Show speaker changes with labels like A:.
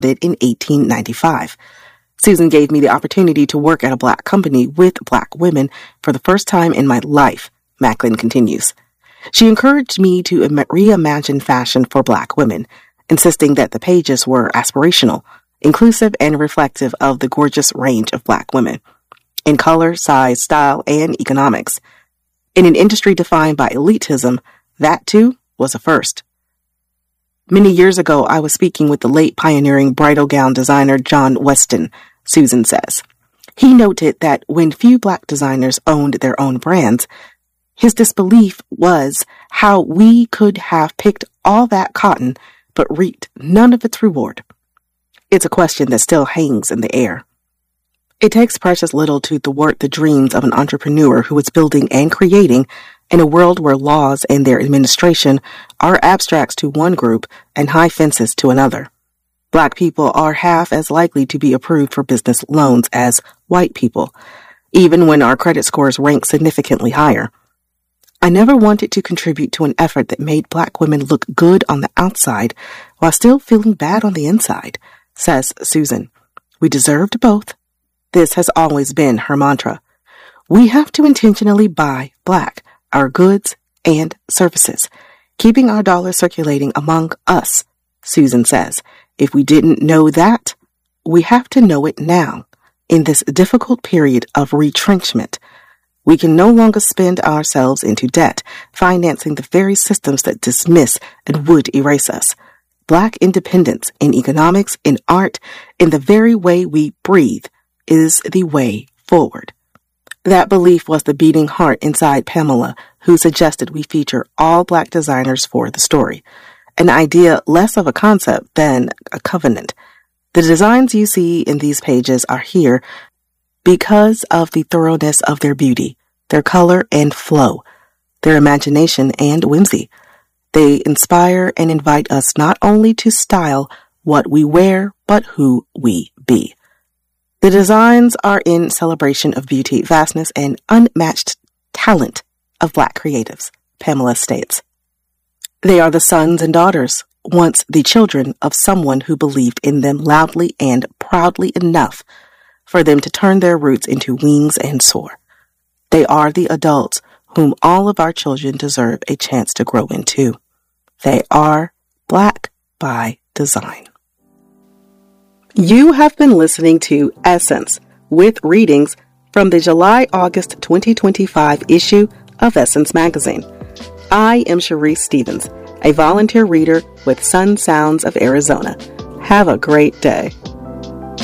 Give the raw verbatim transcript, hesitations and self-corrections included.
A: it in eighteen ninety-five. Susan gave me the opportunity to work at a Black company with Black women for the first time in my life, Macklin continues. She encouraged me to im- reimagine fashion for Black women, insisting that the pages were aspirational, inclusive, and reflective of the gorgeous range of Black women, in color, size, style, and economics. In an industry defined by elitism, that too was a first. Many years ago, I was speaking with the late pioneering bridal gown designer John Weston, Susan says. He noted that when few Black designers owned their own brands, his disbelief was how we could have picked all that cotton but reaped none of its reward. It's a question that still hangs in the air. It takes precious little to thwart the dreams of an entrepreneur who is building and creating in a world where laws and their administration are abstracts to one group and high fences to another. Black people are half as likely to be approved for business loans as white people, even when our credit scores rank significantly higher. I never wanted to contribute to an effort that made Black women look good on the outside while still feeling bad on the inside, says Susan. We deserved both. This has always been her mantra. We have to intentionally buy Black, our goods and services, keeping our dollars circulating among us, Susan says. If we didn't know that, we have to know it now, in this difficult period of retrenchment. We can no longer spend ourselves into debt, financing the very systems that dismiss and would erase us. Black independence in economics, in art, in the very way we breathe is the way forward. That belief was the beating heart inside Pamela, who suggested we feature all Black designers for the story. An idea less of a concept than a covenant. The designs you see in these pages are here because of the thoroughness of their beauty, their color and flow, their imagination and whimsy. They inspire and invite us not only to style what we wear, but who we be. The designs are in celebration of beauty, vastness, and unmatched talent of Black creatives, Pamela states. They are the sons and daughters, once the children of someone who believed in them loudly and proudly enough for them to turn their roots into wings and soar. They are the adults whom all of our children deserve a chance to grow into. They are Black by design. You have been listening to Essence with readings from the July-August twenty twenty-five issue of Essence Magazine. I am Sharice Stevens, a volunteer reader with Sun Sounds of Arizona. Have a great day.